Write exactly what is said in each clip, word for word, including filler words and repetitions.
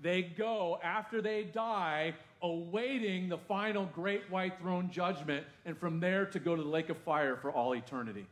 they go after they die, awaiting the final great white throne judgment, and from there to go to the lake of fire for all eternity.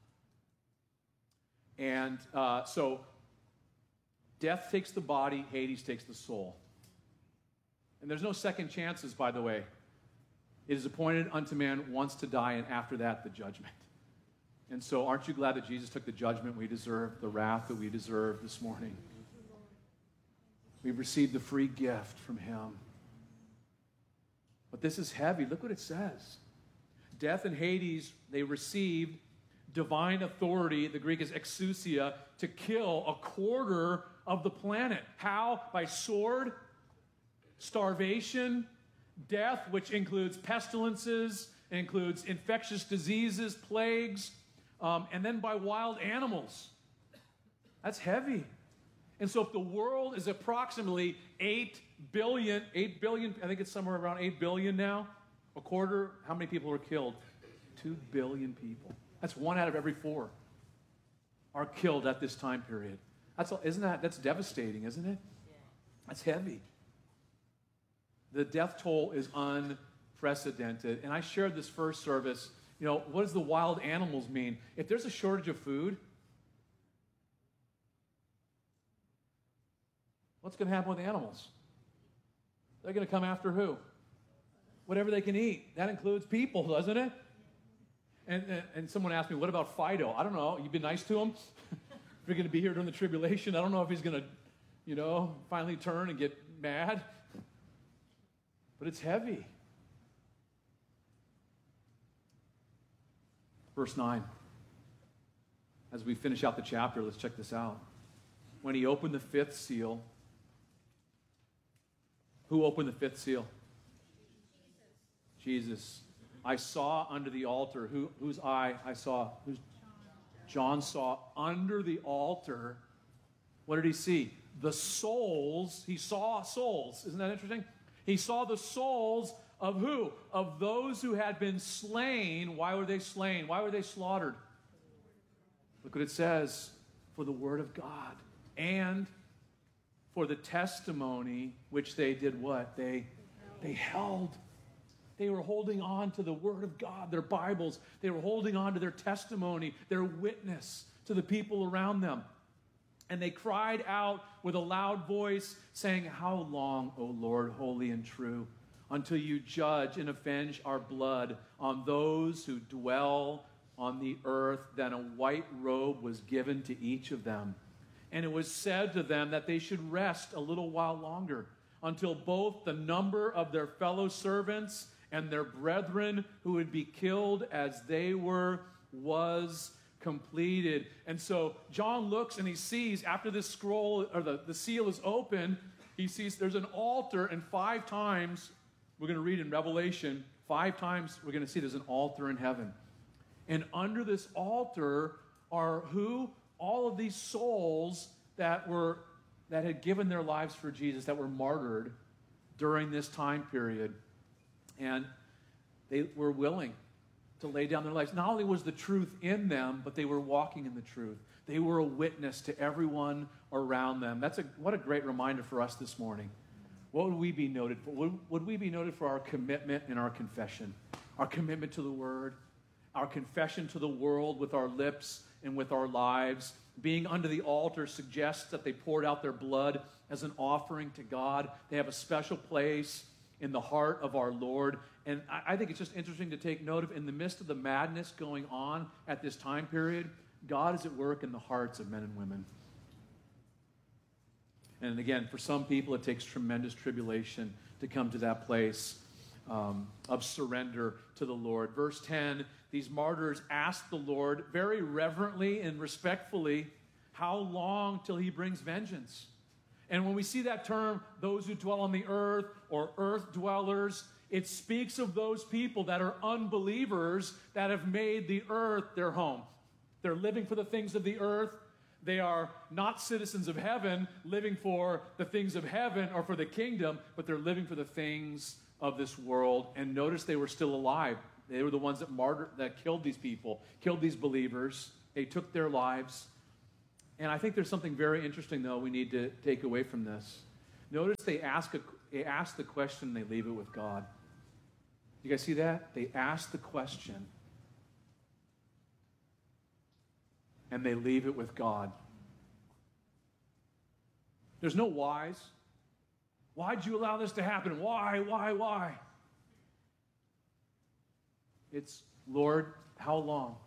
And uh, so, death takes the body, Hades takes the soul. And there's no second chances, by the way. It is appointed unto man once to die, and after that, the judgment. And so, aren't you glad that Jesus took the judgment we deserve, the wrath that we deserve this morning? We've received the free gift from him. But this is heavy. Look what it says. Death and Hades, they received divine authority, the Greek is exousia, to kill a quarter of the planet. How? By sword, starvation, death, which includes pestilences, includes infectious diseases, plagues, um, and then by wild animals. That's heavy. And so if the world is approximately eight billion, eight billion, I think it's somewhere around eight billion now, a quarter, how many people were killed? two billion people. That's one out of every four are killed at this time period. That's, isn't that, that's devastating, isn't it? Yeah. That's heavy. The death toll is unprecedented. And I shared this first service. You know, what does the wild animals mean? If there's a shortage of food, what's going to happen with animals? They're going to come after who? Whatever they can eat. That includes people, doesn't it? And, and, and someone asked me, what about Fido? I don't know. You've been nice to him? If you're going to be here during the tribulation, I don't know if he's going to, you know, finally turn and get mad. But it's heavy. Verse nine. As we finish out the chapter, let's check this out. When he opened the fifth seal, who opened the fifth seal? Jesus. Jesus. I saw under the altar, who, whose eye I saw? Who's, John saw under the altar. What did he see? The souls. He saw souls. Isn't that interesting? He saw the souls of who? Of those who had been slain. Why were they slain? Why were they slaughtered? Look what it says. For the word of God. And for the testimony which they did what? They, they held. They were holding on to the word of God, their Bibles. They were holding on to their testimony, their witness to the people around them. And they cried out with a loud voice, saying, how long, O Lord, holy and true, until you judge and avenge our blood on those who dwell on the earth? Then a white robe was given to each of them. And it was said to them that they should rest a little while longer, until both the number of their fellow servants and their brethren who would be killed as they were was completed. And so John looks and he sees, after this scroll or the, the seal is open, he sees there's an altar, and five times, we're going to read in Revelation, five times we're going to see there's an altar in heaven. And under this altar are who? All of these souls that were that had given their lives for Jesus, that were martyred during this time period. And they were willing to lay down their lives. Not only was the truth in them, but they were walking in the truth. They were a witness to everyone around them. That's a what a great reminder for us this morning. What would we be noted for? Would, would we be noted for our commitment and our confession? Our commitment to the Word, our confession to the world with our lips and with our lives. Being under the altar suggests that they poured out their blood as an offering to God. They have a special place in the heart of our Lord. And I, I think it's just interesting to take note of, in the midst of the madness going on at this time period, God is at work in the hearts of men and women. And again, for some people, it takes tremendous tribulation to come to that place um, of surrender to the Lord. Verse ten, these martyrs asked the Lord very reverently and respectfully, how long till he brings vengeance? And when we see that term, those who dwell on the earth or earth dwellers, it speaks of those people that are unbelievers that have made the earth their home. They're living for the things of the earth. They are not citizens of heaven, living for the things of heaven or for the kingdom, but they're living for the things of this world. And notice they were still alive. They were the ones that martyred, that killed these people, killed these believers. They took their lives. And I think there's something very interesting, though, we need to take away from this. Notice they ask, a, they ask the question and they leave it with God. You guys see that? They ask the question and they leave it with God. There's no whys. Why'd you allow this to happen? Why, why, why? It's, Lord, how long?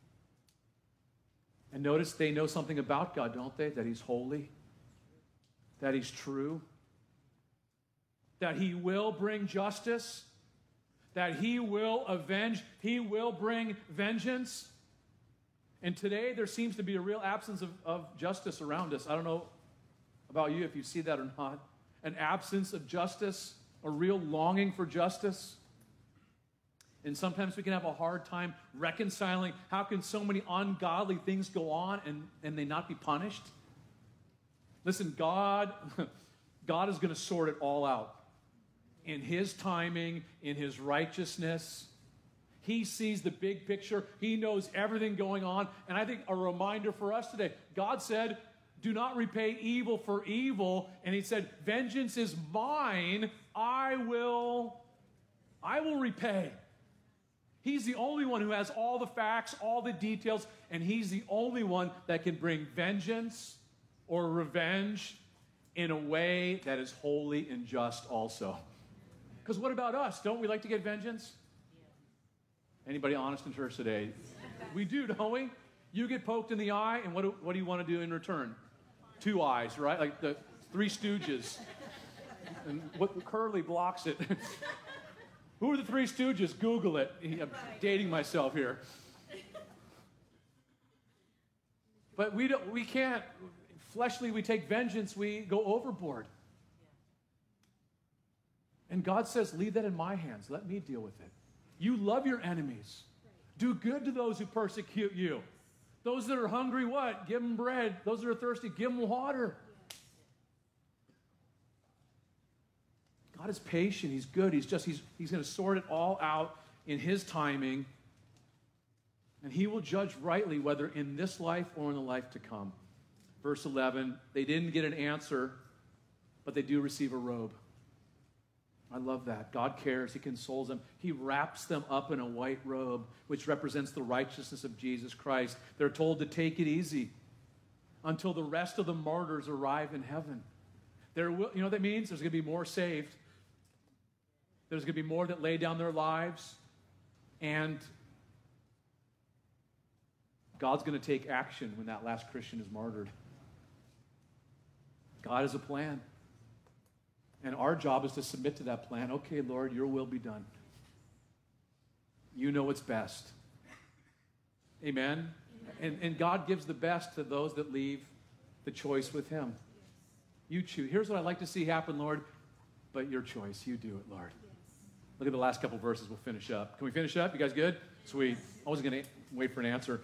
And notice they know something about God, don't they? That he's holy, that he's true, that he will bring justice, that he will avenge, he will bring vengeance. And today there seems to be a real absence of, of justice around us. I don't know about you if you see that or not. An absence of justice, a real longing for justice. And sometimes we can have a hard time reconciling how can so many ungodly things go on and, and they not be punished. Listen, God, God is going to sort it all out. In his timing, in his righteousness. He sees the big picture. He knows everything going on. And I think a reminder for us today, God said, do not repay evil for evil. And he said, vengeance is mine. I will, I will repay. He's the only one who has all the facts, all the details, and he's the only one that can bring vengeance or revenge in a way that is holy and just also. Because what about us? Don't we like to get vengeance? Anybody honest in church today? We do, don't we? You get poked in the eye, and what do, what do you want to do in return? Two eyes, right? Like the Three Stooges. And what Curly blocks it. Who are the Three Stooges? Google it. I'm dating myself here. But we don't. We can't. Fleshly, we take vengeance. We go overboard. And God says, leave that in my hands. Let me deal with it. You love your enemies. Do good to those who persecute you. Those that are hungry, what? Give them bread. Those that are thirsty, give them water. God is patient. He's good. He's just, he's, he's going to sort it all out in his timing. And he will judge rightly, whether in this life or in the life to come. Verse eleven, they didn't get an answer, but they do receive a robe. I love that. God cares. He consoles them. He wraps them up in a white robe, which represents the righteousness of Jesus Christ. They're told to take it easy until the rest of the martyrs arrive in heaven. There will, you know what that means? There's going to be more saved. There's going to be more that lay down their lives. And God's going to take action when that last Christian is martyred. God has a plan. And our job is to submit to that plan. Okay, Lord, your will be done. You know what's best. Amen? And, and God gives the best to those that leave the choice with him. You choose. Here's what I'd like to see happen, Lord, but your choice. You do it, Lord. Look at the last couple verses. We'll finish up. Can we finish up? You guys good? Sweet. I wasn't going to wait for an answer.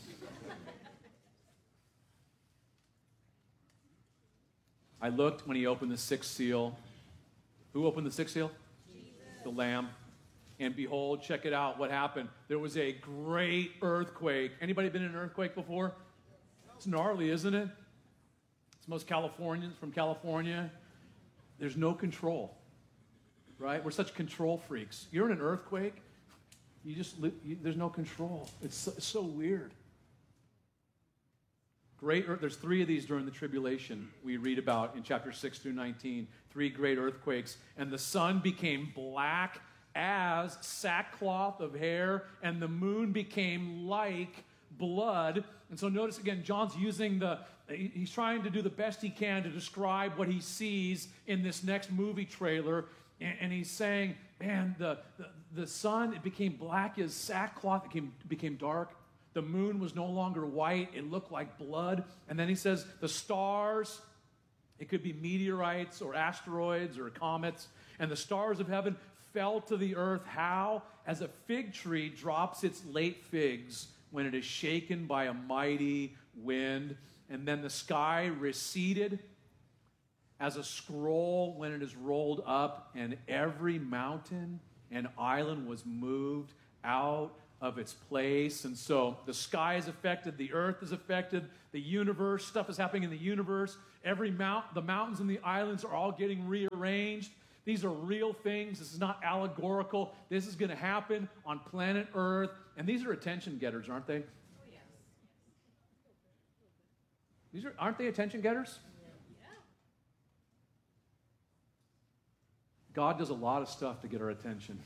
I looked when he opened the sixth seal. Who opened the sixth seal? Jesus. The Lamb. And behold, check it out, what happened. There was a great earthquake. Anybody been in an earthquake before? It's gnarly, isn't it? It's most Californians from California. There's no control, right? We're such control freaks. You're in an earthquake, you just, you, there's no control. It's so, it's so weird. Great, there's three of these during the tribulation we read about in chapter six through nineteen. Three great earthquakes. And the sun became black as sackcloth of hair, and the moon became like blood. And so notice again, John's using the, he's trying to do the best he can to describe what he sees in this next movie trailer. And, and he's saying, man, the, the, the sun, it became black as sackcloth, it became, became dark. The moon was no longer white. It looked like blood. And then he says the stars, it could be meteorites or asteroids or comets, and the stars of heaven fell to the earth. How? As a fig tree drops its late figs when it is shaken by a mighty wind. And then the sky receded as a scroll when it is rolled up, and every mountain and island was moved out of its place. And so the sky is affected, the earth is affected, the universe, stuff is happening in the universe. Every mount, the mountains and the islands are all getting rearranged. These are real things. This is not allegorical. This is going to happen on planet Earth. And these are attention getters, aren't they? Oh, yes. These are, aren't they attention getters? Yeah. God does a lot of stuff to get our attention.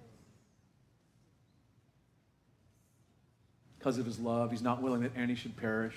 Because of his love, he's not willing that any should perish.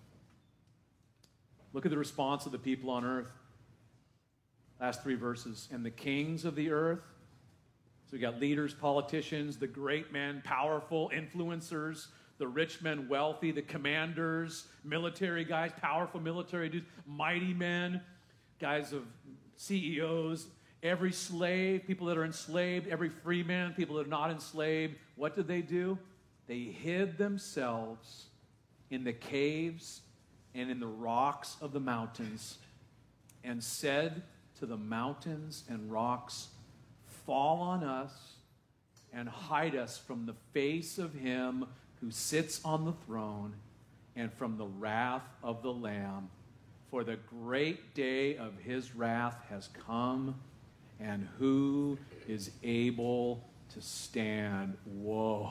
Look at the response of the people on earth. Last three verses. And the kings of the earth. So we got leaders, politicians, the great men, powerful influencers, the rich men, wealthy, the commanders, military guys, powerful military dudes, mighty men, guys of C E Os, every slave, people that are enslaved, every free man, people that are not enslaved. What did they do? They hid themselves in the caves and in the rocks of the mountains and said to the mountains and rocks, fall on us and hide us from the face of him who sits on the throne and from the wrath of the Lamb. For the great day of his wrath has come, and who is able to stand? Whoa.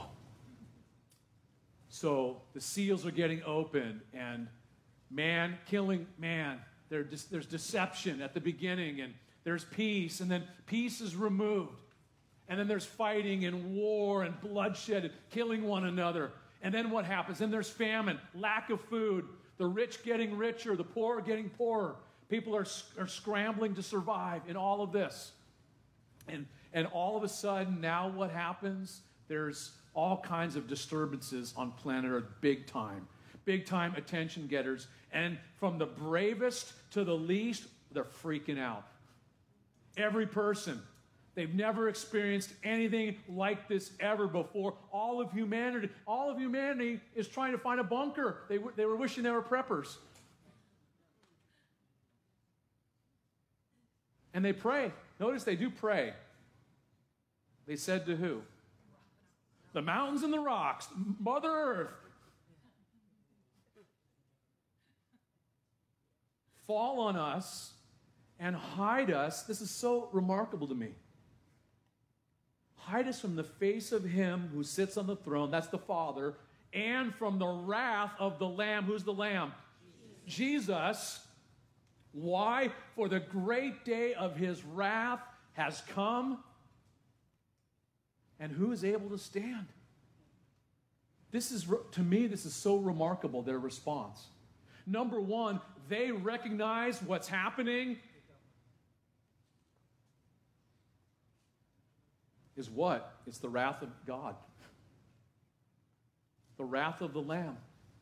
So the seals are getting opened, and man killing man. There, there's deception at the beginning, and there's peace, and then peace is removed. And then there's fighting and war and bloodshed and killing one another. And then what happens? Then there's famine, lack of food, the rich getting richer, the poor getting poorer. People are, are scrambling to survive in all of this. And, and all of a sudden, now what happens? There's all kinds of disturbances on planet Earth, big time. Big time attention getters. And from the bravest to the least, they're freaking out. Every person. They've never experienced anything like this ever before. All of humanity, all of humanity is trying to find a bunker. They, they were wishing they were preppers. And they pray. Notice they do pray. They said to who? The mountains and the rocks, Mother Earth. Fall on us and hide us. This is so remarkable to me. Hide us from the face of him who sits on the throne, that's the Father, and from the wrath of the Lamb. Who's the Lamb? Jesus. Jesus. Why? For the great day of his wrath has come, and who is able to stand? This is, to me, this is so remarkable, their response. Number one, they recognize what's happening is what? It's the wrath of God. The wrath of the Lamb.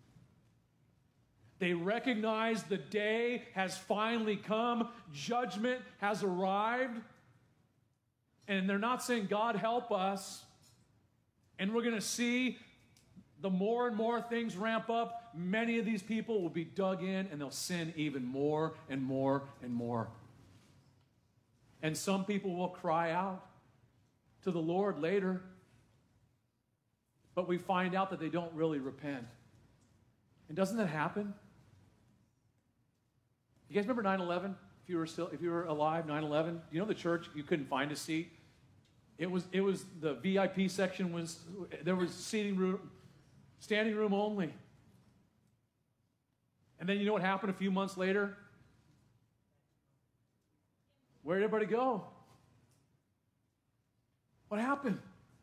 They recognize the day has finally come. Judgment has arrived. And they're not saying, God, help us. And we're going to see the more and more things ramp up, many of these people will be dug in and they'll sin even more and more and more. And some people will cry out to the Lord later, but we find out that they don't really repent. And doesn't that happen? You guys remember nine eleven? If you were still, if you were alive, nine eleven, you know the church, you couldn't find a seat. It was, it was the V I P section was, there was seating room, standing room only. And then you know what happened a few months later? Where did everybody go? What happened?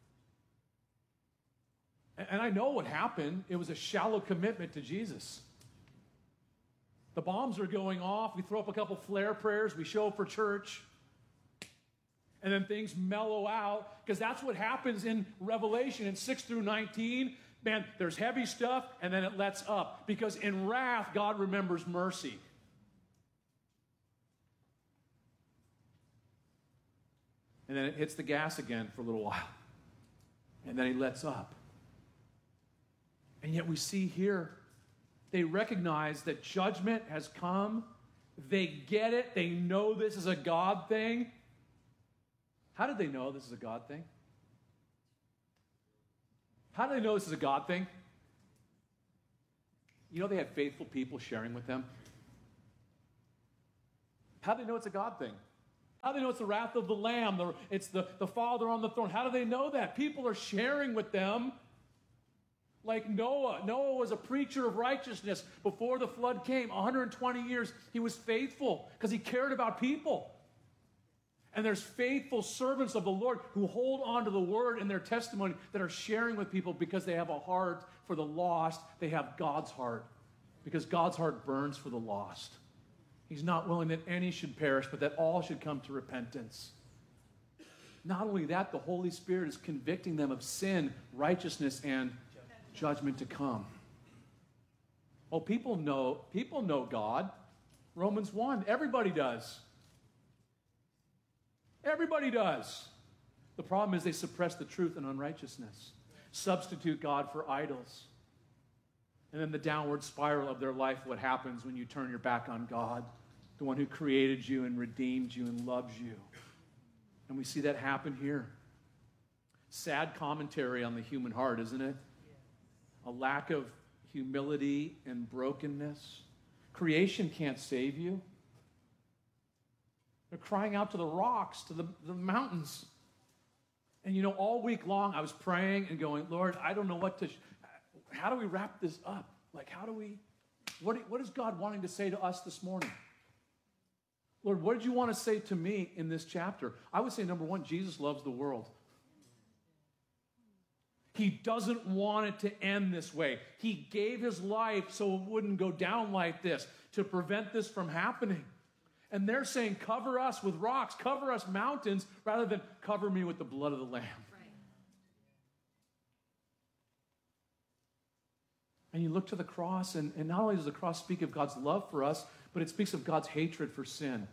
And I know what happened. It was a shallow commitment to Jesus. The bombs are going off. We throw up a couple flare prayers. We show up for church. And then things mellow out, because that's what happens in Revelation in six through nineteen. Man, there's heavy stuff, and then it lets up. Because in wrath, God remembers mercy. And then it hits the gas again for a little while. And then he lets up. And yet we see here, they recognize that judgment has come. They get it. They know this is a God thing. How did they know this is a God thing? How do they know this is a God thing? You know they had faithful people sharing with them. How do they know it's a God thing? How do they know it's the wrath of the Lamb? The, it's the, the Father on the throne. How do they know that? People are sharing with them. Like Noah. Noah was a preacher of righteousness before the flood came. one hundred twenty years, he was faithful because he cared about people. And there's faithful servants of the Lord who hold on to the word and their testimony that are sharing with people because they have a heart for the lost. They have God's heart because God's heart burns for the lost. He's not willing that any should perish, but that all should come to repentance. Not only that, the Holy Spirit is convicting them of sin, righteousness, and judgment to come. Oh, people know, people know God. Romans one, everybody does. Everybody does. The problem is they suppress the truth in unrighteousness. Substitute God for idols. And then the downward spiral of their life, what happens when you turn your back on God, the one who created you and redeemed you and loves you. And we see that happen here. Sad commentary on the human heart, isn't it? A lack of humility and brokenness. Creation can't save you. They're crying out to the rocks, to the, the mountains. And you know, all week long I was praying and going, Lord, I don't know what to, sh- how do we wrap this up? Like, how do we, what, what is God wanting to say to us this morning? Lord, what did you want to say to me in this chapter? I would say, number one, Jesus loves the world. He doesn't want it to end this way. He gave his life so it wouldn't go down like this, to prevent this from happening. And they're saying, cover us with rocks, cover us mountains, rather than cover me with the blood of the Lamb. Right. And you look to the cross, and, and not only does the cross speak of God's love for us, but it speaks of God's hatred for sin.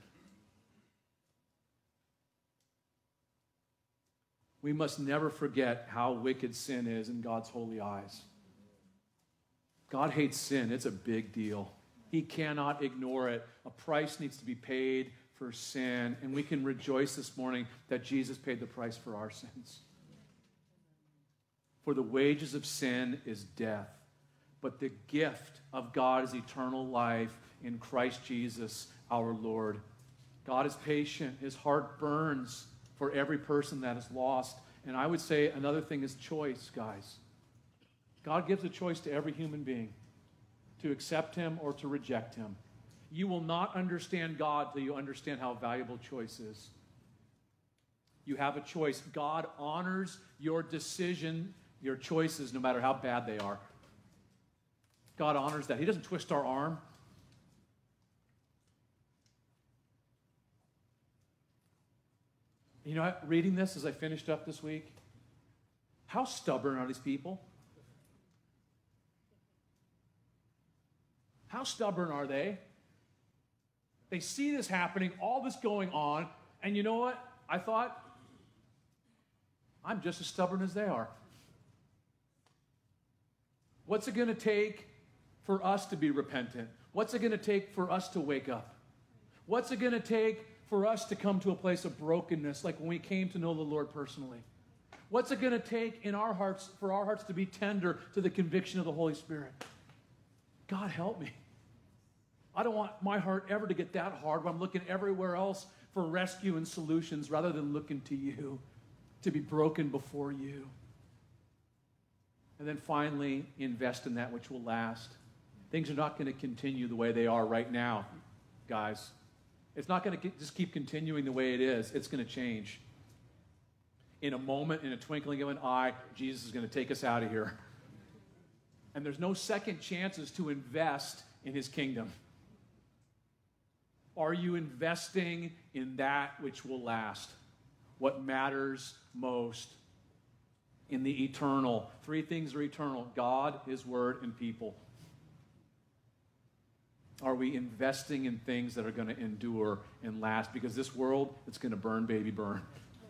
We must never forget how wicked sin is in God's holy eyes. God hates sin. It's a big deal. He cannot ignore it. A price needs to be paid for sin, and we can rejoice this morning that Jesus paid the price for our sins. For the wages of sin is death, but the gift of God is eternal life in Christ Jesus our Lord. God is patient. His heart burns for every person that is lost. And I would say another thing is choice, guys. God gives a choice to every human being to accept him or to reject him. You will not understand God till you understand how valuable choice is. You have a choice. God honors your decision, your choices, no matter how bad they are. God honors that. He doesn't twist our arm. You know, reading this as I finished up this week, how stubborn are these people? How stubborn are they? They see this happening, all this going on, and you know what? I thought, I'm just as stubborn as they are. What's it going to take for us to be repentant? What's it going to take for us to wake up? What's it going to take for us to come to a place of brokenness, like when we came to know the Lord personally? What's it going to take in our hearts for our hearts to be tender to the conviction of the Holy Spirit? God, help me. I don't want my heart ever to get that hard when I'm looking everywhere else for rescue and solutions rather than looking to you, to be broken before you. And then finally, invest in that which will last. Things are not going to continue the way they are right now, guys. It's not going to just keep continuing the way it is. It's going to change. In a moment, in a twinkling of an eye, Jesus is going to take us out of here. And there's no second chances to invest in his kingdom. Are you investing in that which will last? What matters most in the eternal? Three things are eternal: God, his word, and people. Are we investing in things that are going to endure and last? Because this world, it's going to burn, baby, burn.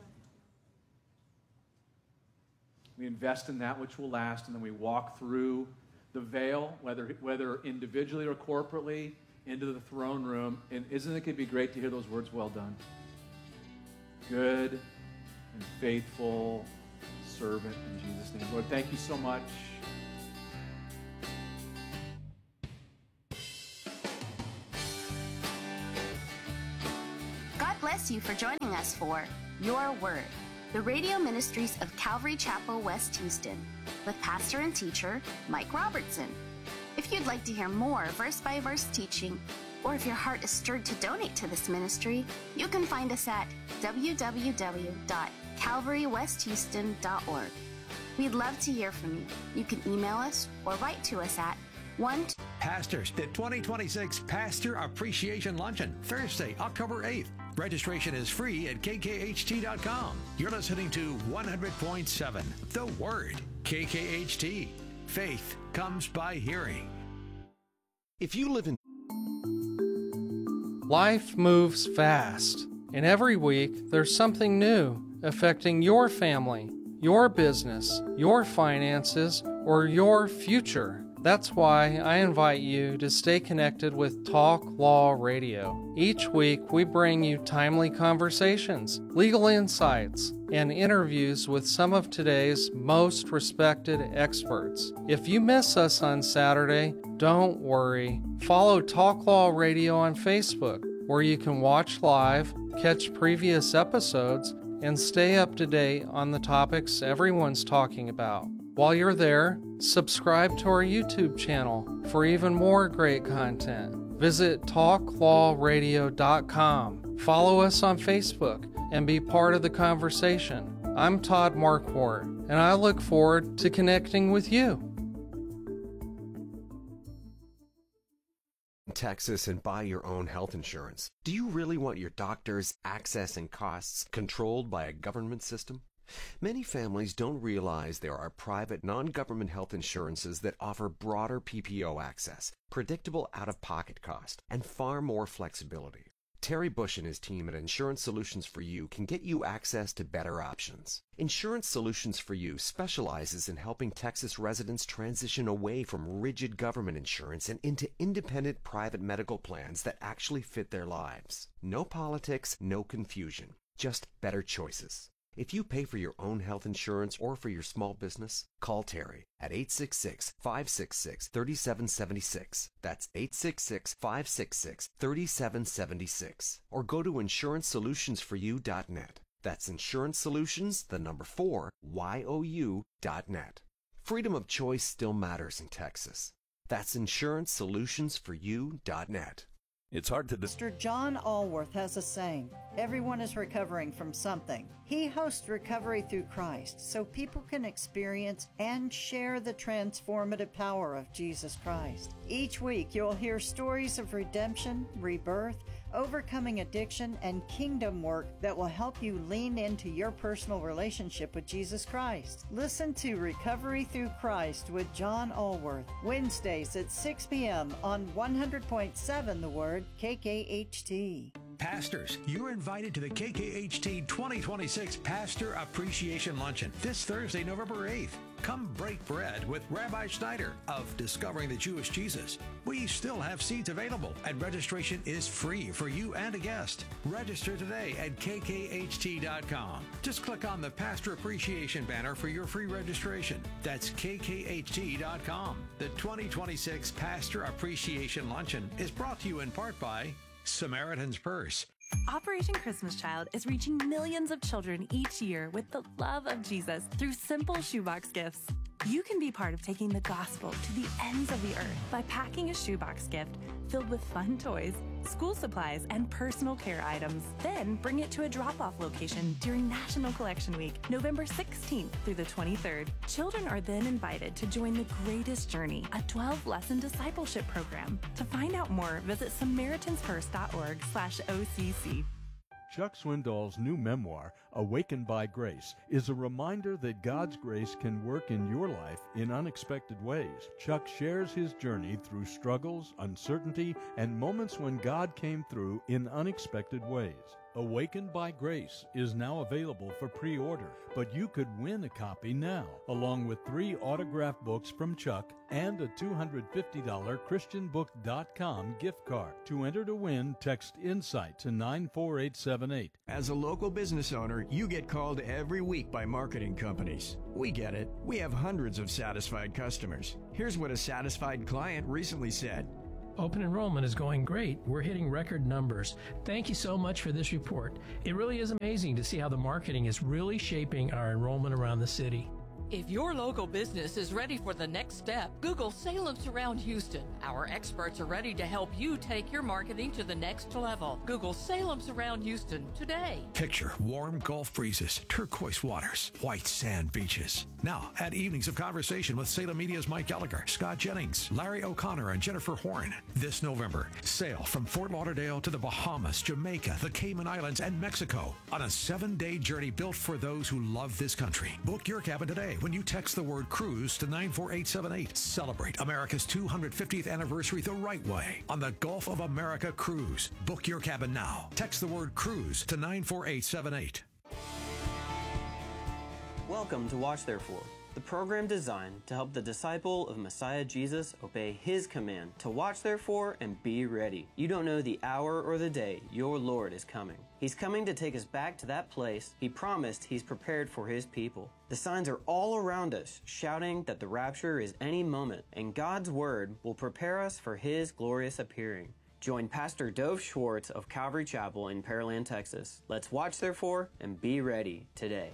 We invest in that which will last, and then we walk through the veil, whether whether individually or corporately, into the throne room. And isn't it going to be great to hear those words, well done? Good and faithful servant in Jesus' name. Lord, thank you so much. God bless you for joining us for Your Word, the radio ministries of Calvary Chapel, West Houston, with pastor and teacher Mike Robertson. If you'd like to hear more verse-by-verse teaching, or if your heart is stirred to donate to this ministry, you can find us at w w w dot calvary west houston dot org. We'd love to hear from you. You can email us or write to us at one. Pastors, the twenty twenty-six Pastor Appreciation Luncheon, Thursday, October eighth. Registration is free at k k h t dot com. You're listening to one hundred point seven, The Word, K K H T. Faith comes by hearing. If you live in Life moves fast, and every week there's something new affecting your family, your business, your finances, or your future. That's why I invite you to stay connected with Talk Law Radio. Each week we bring you timely conversations, legal insights, and interviews with some of today's most respected experts. If you miss us on Saturday, don't worry. Follow Talk Law Radio on Facebook, where you can watch live, catch previous episodes, and stay up to date on the topics everyone's talking about. While you're there, subscribe to our YouTube channel for even more great content. Visit talk law radio dot com. Follow us on Facebook and be part of the conversation. I'm Todd Marquardt, and I look forward to connecting with you. Texas and buy your own health insurance. Do you really want your doctors' access and costs controlled by a government system? Many families don't realize there are private, non-government health insurances that offer broader P P O access, predictable out-of-pocket cost, and far more flexibility. Terry Bush and his team at Insurance Solutions for You can get you access to better options. Insurance Solutions for You specializes in helping Texas residents transition away from rigid government insurance and into independent private medical plans that actually fit their lives. No politics, no confusion, just better choices. If you pay for your own health insurance or for your small business, call Terry at eight six six, five six six, three seven seven six. That's eight six six, five six six, three seven seven six. Or go to insurance solutions for you dot net. That's Insurance Solutions, the number four, Y O U dot net. Freedom of choice still matters in Texas. That's insurance solutions for you dot net. It's hard to... Pastor John Allworth has a saying, everyone is recovering from something. He hosts Recovery Through Christ so people can experience and share the transformative power of Jesus Christ. Each week you'll hear stories of redemption, rebirth, overcoming addiction, and kingdom work that will help you lean into your personal relationship with Jesus Christ. Listen to Recovery Through Christ with John Allworth, Wednesdays at six p.m. on one hundred point seven The Word, K K H T. Pastors, you're invited to the K K H T twenty twenty-six Pastor Appreciation Luncheon this Thursday, November eighth. Come break bread with Rabbi Schneider of Discovering the Jewish Jesus. We still have seats available, and registration is free for you and a guest. Register today at k k h t dot com. Just click on the Pastor Appreciation banner for your free registration. That's k k h t dot com. The twenty twenty-six Pastor Appreciation Luncheon is brought to you in part by Samaritan's Purse. Operation Christmas Child is reaching millions of children each year with the love of Jesus through simple shoebox gifts. You can be part of taking the gospel to the ends of the earth by packing a shoebox gift filled with fun toys, school supplies, and personal care items. Then bring it to a drop-off location during National Collection Week, November sixteenth through the twenty-third. Children are then invited to join the Greatest Journey, a twelve-lesson discipleship program. To find out more, visit samaritans purse dot org slash O C C. Chuck Swindoll's new memoir, Awakened by Grace, is a reminder that God's grace can work in your life in unexpected ways. Chuck shares his journey through struggles, uncertainty, and moments when God came through in unexpected ways. Awakened by Grace is now available for pre-order, but you could win a copy now, along with three autographed books from Chuck and a two hundred fifty dollars Christian book dot com gift card. To enter to win, text INSIGHT to nine four eight seven eight. As a local business owner, you get called every week by marketing companies. We get it. We have hundreds of satisfied customers. Here's what a satisfied client recently said. Open enrollment is going great. We're hitting record numbers. Thank you so much for this report. It really is amazing to see how the marketing is really shaping our enrollment around the city. If your local business is ready for the next step, Google Salem Surround Houston. Our experts are ready to help you take your marketing to the next level. Google Salem Surround Houston today. Picture warm Gulf breezes, turquoise waters, white sand beaches. Now, add evenings of conversation with Salem Media's Mike Gallagher, Scott Jennings, Larry O'Connor, and Jennifer Horn. This November, sail from Fort Lauderdale to the Bahamas, Jamaica, the Cayman Islands, and Mexico on a seven-day journey built for those who love this country. Book your cabin today when you text the word cruise to nine four eight seven eight. Celebrate America's two hundred fiftieth anniversary the right way on the Gulf of America Cruise. Book your cabin now. Text the word cruise to nine four eight seven eight. Welcome to Watch Therefore, the program designed to help the disciple of Messiah Jesus obey his command to watch therefore and be ready. You don't know the hour or the day your Lord is coming. He's coming to take us back to that place he promised he's prepared for his people. The signs are all around us, shouting that the rapture is any moment, and God's word will prepare us for his glorious appearing. Join Pastor Dove Schwartz of Calvary Chapel in Pearland, Texas. Let's watch therefore and be ready today.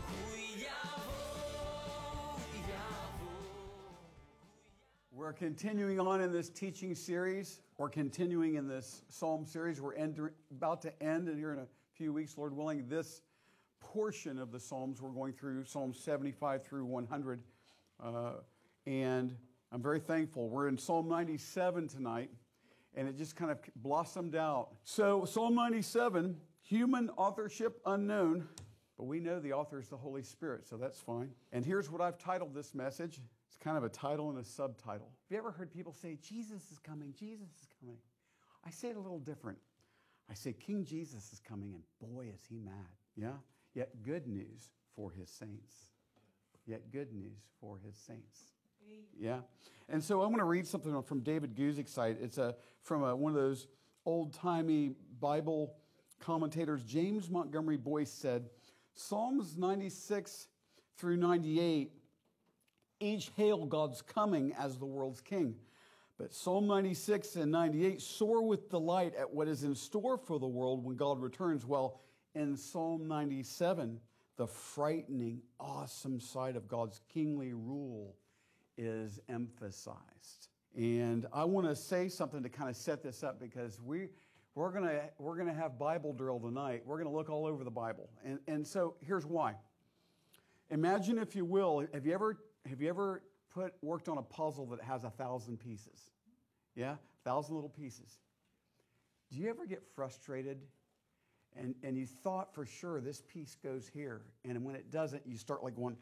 We're continuing on in this teaching series. We're continuing in this Psalm series. We're end, about to end, and here in a few weeks, Lord willing, this portion of the Psalms. We're going through Psalms seventy-five through one hundred, uh, and I'm very thankful. We're in Psalm ninety-seven tonight, and it just kind of blossomed out. So Psalm ninety-seven, human authorship unknown, but we know the author is the Holy Spirit, so that's fine. And here's what I've titled this message. It's kind of a title and a subtitle. Have you ever heard people say, Jesus is coming, Jesus is coming? I say it a little different. I say, King Jesus is coming, and boy, is he mad. Yeah? Yet good news for his saints. Yet good news for his saints. Yeah? And so I'm going to read something from David Guzik's site. It's a, from a, one of those old-timey Bible commentators. James Montgomery Boyce said, Psalms ninety-six through ninety-eight each hail God's coming as the world's king. But Psalm ninety-six and ninety-eight soar with delight at what is in store for the world when God returns. Well, in Psalm ninety-seven, the frightening, awesome side of God's kingly rule is emphasized. And I want to say something to kind of set this up, because we, we're going to we're going to have Bible drill tonight. We're going to look all over the Bible. And, and so here's why. Imagine, if you will, have you ever Have you ever put worked on a puzzle that has a thousand pieces? Yeah, a thousand little pieces. Do you ever get frustrated and, and you thought for sure this piece goes here, and when it doesn't, you start like going,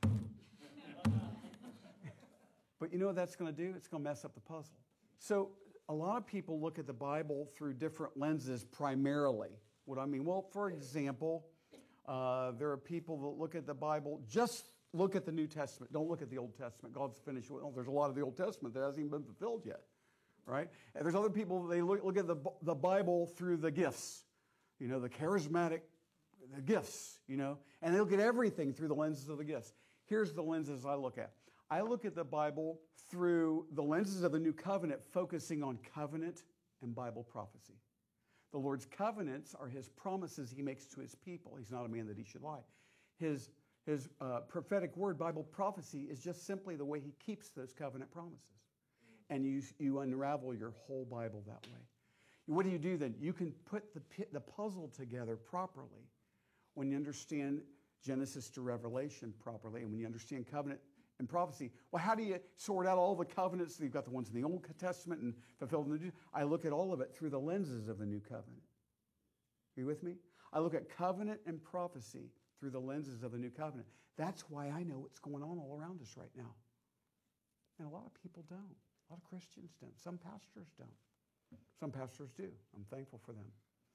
but you know what that's going to do? It's going to mess up the puzzle. So a lot of people look at the Bible through different lenses primarily. What I mean, well, for example, uh, there are people that look at the Bible just look at the New Testament. Don't look at the Old Testament. God's finished with, oh, there's a lot of the Old Testament that hasn't even been fulfilled yet, right? And there's other people, they look, look at the, the Bible through the gifts, you know, the charismatic, the gifts, you know, and they look at everything through the lenses of the gifts. Here's the lenses I look at. I look at the Bible through the lenses of the New Covenant, focusing on covenant and Bible prophecy. The Lord's covenants are his promises he makes to his people. He's not a man that he should lie. His His uh, prophetic word, Bible prophecy, is just simply the way he keeps those covenant promises. And you, you unravel your whole Bible that way. What do you do then? You can put the, the puzzle together properly when you understand Genesis to Revelation properly, and when you understand covenant and prophecy. Well, how do you sort out all the covenants? You've got the ones in the Old Testament and fulfilled in the New. I look at all of it through the lenses of the New Covenant. Are you with me? I look at covenant and prophecy through the lenses of the New Covenant. That's why I know what's going on all around us right now. And a lot of people don't. A lot of Christians don't. Some pastors don't. Some pastors do. I'm thankful for them.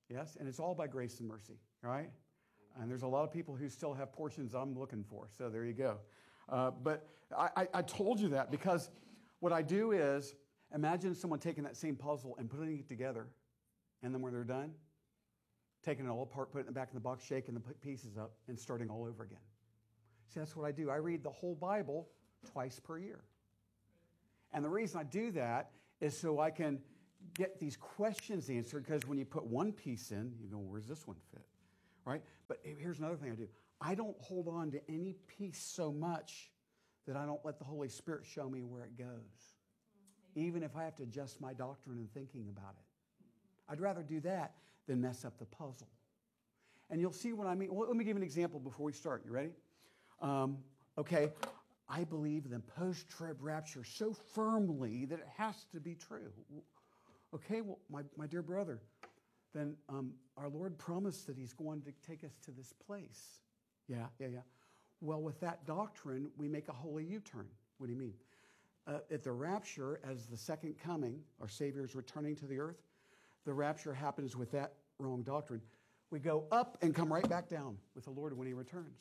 Yes, and it's all by grace and mercy, right? And there's a lot of people who still have portions I'm looking for, so there you go. Uh, but I, I, I told you that because what I do is imagine someone taking that same puzzle and putting it together, and then when they're done, taking it all apart, putting it back in the box, shaking the pieces up, and starting all over again. See, that's what I do. I read the whole Bible twice per year. And the reason I do that is so I can get these questions answered, because when you put one piece in, you go, where's this one fit? Right? But here's another thing I do. I don't hold on to any piece so much that I don't let the Holy Spirit show me where it goes, even if I have to adjust my doctrine and thinking about it. I'd rather do that than mess up the puzzle. And you'll see what I mean. Well, let me give you an example before we start. You ready? Um, okay, I believe in the post-trib rapture so firmly that it has to be true. Okay, well, my, my dear brother, then um, our Lord promised that he's going to take us to this place. Yeah, yeah, yeah. Well, with that doctrine, we make a holy U-turn. What do you mean? Uh, at the rapture, as the second coming, our Savior is returning to the earth, the rapture happens with that wrong doctrine. We go up and come right back down with the Lord when he returns.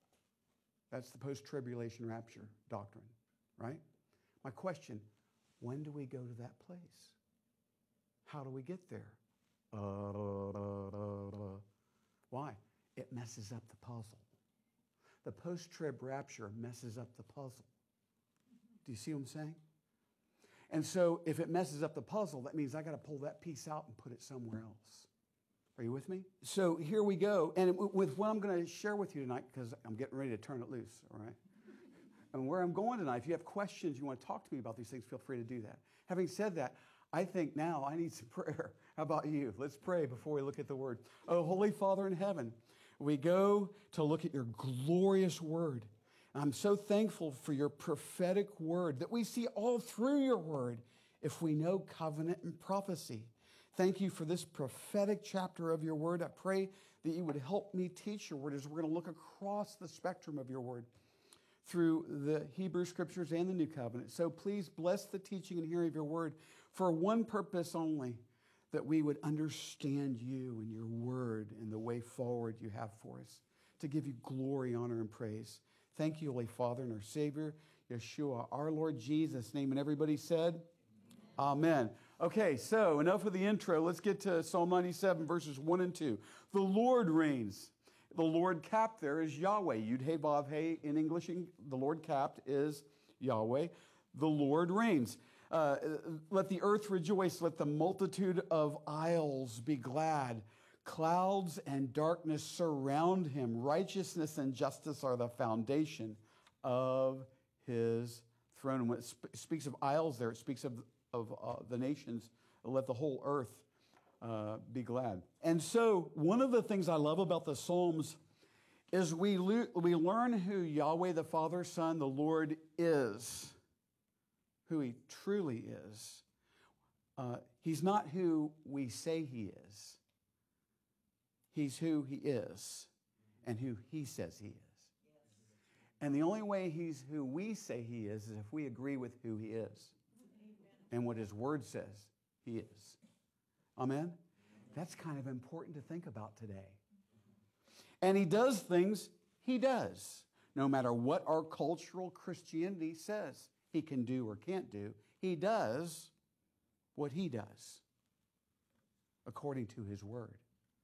That's the post-tribulation rapture doctrine, right? My question, when do we go to that place? How do we get there? Uh, uh, uh, uh. Why? It messes up the puzzle. The post-trib rapture messes up the puzzle. Do you see what I'm saying? And so if it messes up the puzzle, that means I got to pull that piece out and put it somewhere else. Are you with me? So here we go. And with what I'm going to share with you tonight, because I'm getting ready to turn it loose, all right? And where I'm going tonight, if you have questions, you want to talk to me about these things, feel free to do that. Having said that, I think now I need some prayer. How about you? Let's pray before we look at the Word. Oh, Holy Father in heaven, we go to look at your glorious Word. I'm so thankful for your prophetic Word that we see all through your Word if we know covenant and prophecy. Thank you for this prophetic chapter of your Word. I pray that you would help me teach your Word as we're going to look across the spectrum of your Word through the Hebrew Scriptures and the New Covenant. So please bless the teaching and hearing of your Word for one purpose only, that we would understand you and your Word and the way forward you have for us, to give you glory, honor, and praise. Thank you, Holy Father, and our Savior, Yeshua, our Lord Jesus' name. And everybody said, Amen. Amen. Okay, so enough of the intro. Let's get to Psalm ninety-seven, verses one and two. The Lord reigns. The Lord capped there is Yahweh. Yud He Vav He in English. The Lord capped is Yahweh. The Lord reigns. Uh, let the earth rejoice. Let the multitude of isles be glad. Clouds and darkness surround him. Righteousness and justice are the foundation of his throne. And when it sp- speaks of isles there, it speaks of, of uh, the nations. Let the whole earth uh, be glad. And so one of the things I love about the Psalms is we, lo- we learn who Yahweh, the Father, Son, the Lord is, who he truly is. Uh, he's not who we say he is. He's who he is and who he says he is. And the only way he's who we say he is is if we agree with who he is and what his word says he is. Amen? That's kind of important to think about today. And he does things he does. No matter what our cultural Christianity says he can do or can't do, he does what he does according to his word.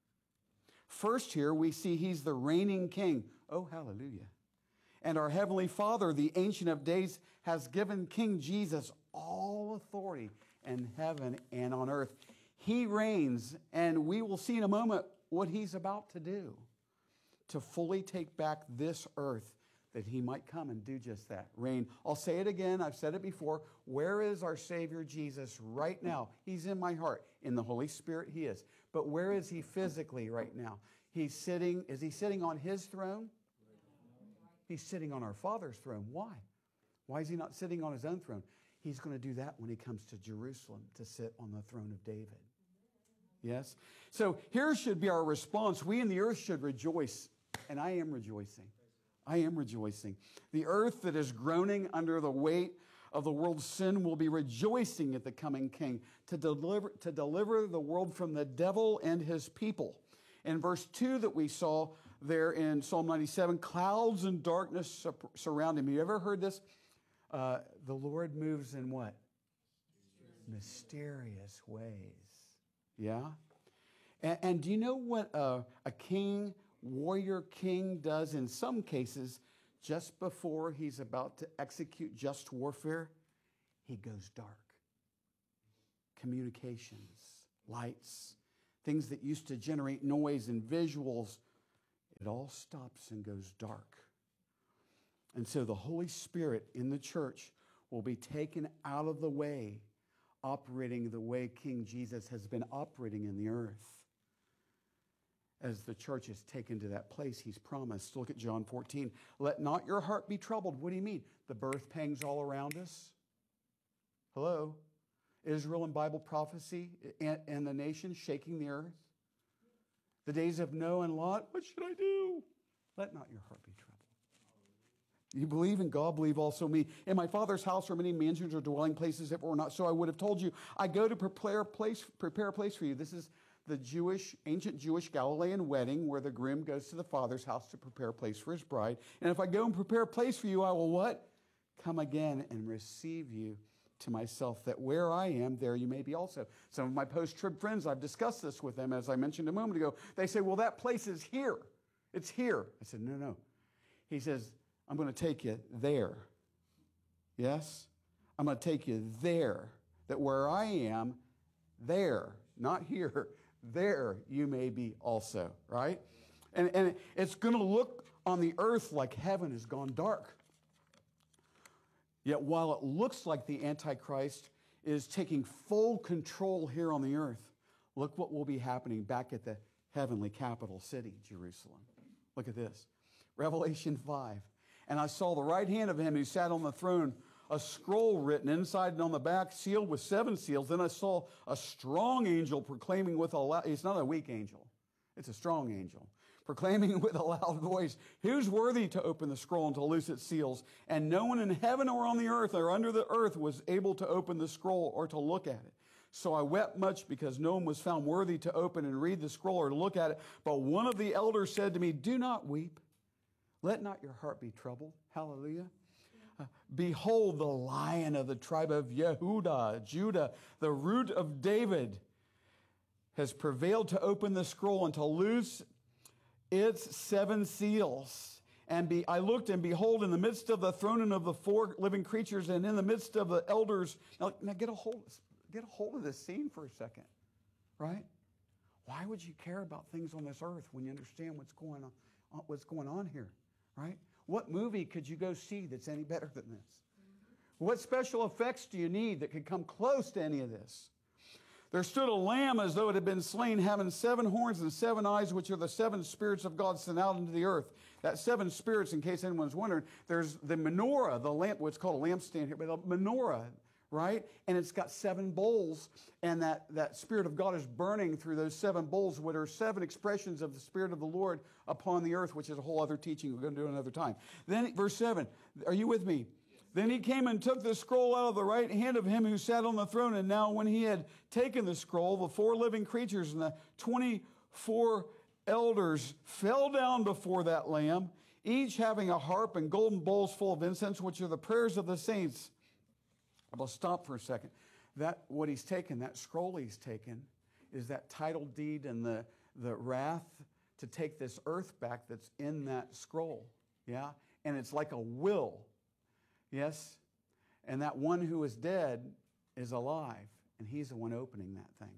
First here we see he's the reigning king. Oh, hallelujah. And our Heavenly Father, the Ancient of Days, has given King Jesus all authority in heaven and on earth. He reigns, and we will see in a moment what he's about to do to fully take back this earth, that he might come and do just that, reign. I'll say it again, I've said it before. Where is our Savior Jesus right now? He's in my heart. In the Holy Spirit he is. But where is he physically right now? He's sitting, is he sitting on his throne? He's sitting on our Father's throne. Why? Why is he not sitting on his own throne? He's going to do that when he comes to Jerusalem to sit on the throne of David. Yes? So here should be our response. We in the earth should rejoice, and I am rejoicing. I am rejoicing. The earth that is groaning under the weight of the world's sin will be rejoicing at the coming king to deliver, to deliver the world from the devil and his people. In verse two that we saw there in Psalm ninety-seven, clouds and darkness surround him. You ever heard this? Uh, the Lord moves in what? Mysterious ways. Yeah? And, and do you know what a, a king, warrior king does in some cases just before he's about to execute just warfare? He goes dark. Communications, lights, things that used to generate noise and visuals, it all stops and goes dark. And so the Holy Spirit in the church will be taken out of the way, operating the way King Jesus has been operating in the earth. As the church is taken to that place he's promised. Look at John fourteen. Let not your heart be troubled. What do you mean? The birth pangs all around us? Hello? Israel and Bible prophecy and, and the nation shaking the earth? The days of Noah and Lot, what should I do? Let not your heart be troubled. You believe in God, believe also me. In my Father's house are many mansions or dwelling places. If it were not so, I would have told you. I go to prepare a place, prepare a place for you. This is the Jewish, ancient Jewish Galilean wedding where the groom goes to the Father's house to prepare a place for his bride. And if I go and prepare a place for you, I will what? Come again and receive you to myself, that where I am, there you may be also. Some of my post-trib friends, I've discussed this with them, as I mentioned a moment ago. They say, well, that place is here. It's here. I said, no, no. He says, I'm going to take you there. Yes? I'm going to take you there, that where I am, there, not here, there you may be also, right? And, and it's going to look on the earth like heaven has gone dark. Yet while it looks like the Antichrist is taking full control here on the earth, look what will be happening back at the heavenly capital city, Jerusalem. Look at this. Revelation five. And I saw the right hand of him who sat on the throne, a scroll written inside and on the back, sealed with seven seals. Then I saw a strong angel proclaiming with a loud, it's not a weak angel, it's a strong angel, proclaiming with a loud voice, who's worthy to open the scroll and to loose its seals? And no one in heaven or on the earth or under the earth was able to open the scroll or to look at it. So I wept much because no one was found worthy to open and read the scroll or to look at it. But one of the elders said to me, do not weep. Let not your heart be troubled. Hallelujah. Uh, Behold, the Lion of the tribe of Yehudah, Judah, the root of David, has prevailed to open the scroll and to loose its seven seals. And be, I looked, and behold, in the midst of the throne and of the four living creatures, and in the midst of the elders. Now, now get a hold, get a hold of this scene for a second, right? Why would you care about things on this earth when you understand what's going on, what's going on here, right? What movie could you go see that's any better than this? What special effects do you need that could come close to any of this? There stood a lamb as though it had been slain, having seven horns and seven eyes, which are the seven spirits of God sent out into the earth. That seven spirits, in case anyone's wondering, there's the menorah, the lamp, what's called a lampstand here, but the menorah, right? And it's got seven bowls, and that, that Spirit of God is burning through those seven bowls, which are seven expressions of the Spirit of the Lord upon the earth, which is a whole other teaching we're going to do another time. Then, verse seven, are you with me? Then he came and took the scroll out of the right hand of him who sat on the throne. And now when he had taken the scroll, the four living creatures and the twenty-four elders fell down before that Lamb, each having a harp and golden bowls full of incense, which are the prayers of the saints. I'll stop for a second. That, what he's taken, that scroll he's taken, is that title deed and the, the wrath to take this earth back that's in that scroll. Yeah? And it's like a will. Yes? And that one who is dead is alive, and he's the one opening that thing.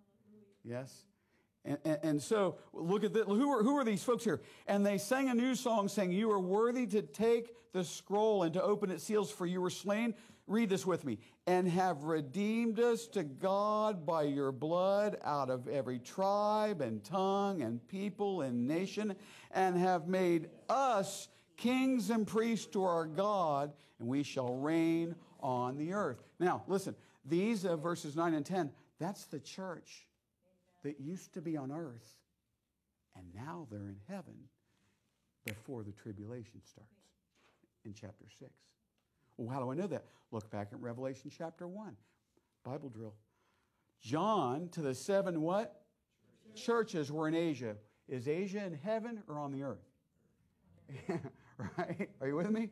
Yes? And, and, and so, look at this. Who are, who are these folks here? And they sang a new song saying, you are worthy to take the scroll and to open its seals, for you were slain. Read this with me. And have redeemed us to God by your blood out of every tribe and tongue and people and nation, and have made us kings and priests to our God, and we shall reign on the earth. Now, listen, these uh, verses nine and ten, that's the church that used to be on earth, and now they're in heaven before the tribulation starts in chapter six. Well, how do I know that? Look back at Revelation chapter one. Bible drill. John to the seven what? Churches were in Asia. Is Asia in heaven or on the earth? Right? Are you with me?